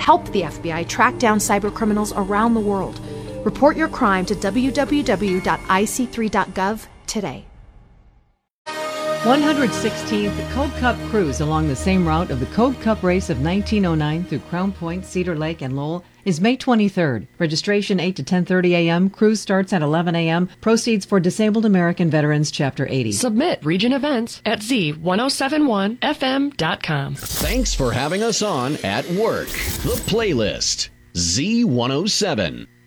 help the FBI track down cybercriminals around the world. Report your crime to www.ic3.gov today. 116th Code Cup Cruise along the same route of the Code Cup race of 1909 through Crown Point, Cedar Lake, and Lowell is May 23rd. Registration 8 to 10:30 a.m. Cruise starts at 11 a.m. Proceeds for Disabled American Veterans Chapter 80. Submit region events at z1071fm.com. Thanks for having us on At Work. The Playlist. Z107.